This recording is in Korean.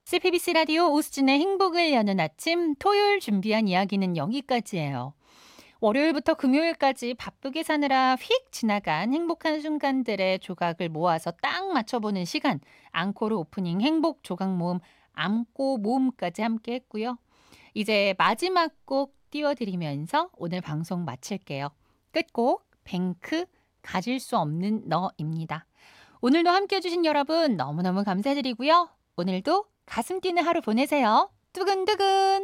CBBC 라디오 오수진의 행복을 여는 아침 토요일 준비한 이야기는 여기까지예요. 월요일부터 금요일까지 바쁘게 사느라 휙 지나간 행복한 순간들의 조각을 모아서 딱 맞춰보는 시간. 앙코르 오프닝 행복 조각 모음 암고 모음까지 함께 했고요. 이제 마지막 곡 띄워드리면서 오늘 방송 마칠게요. 끝곡 뱅크 가질 수 없는 너입니다. 오늘도 함께 해주신 여러분 너무너무 감사드리고요. 오늘도 가슴 뛰는 하루 보내세요. 두근두근.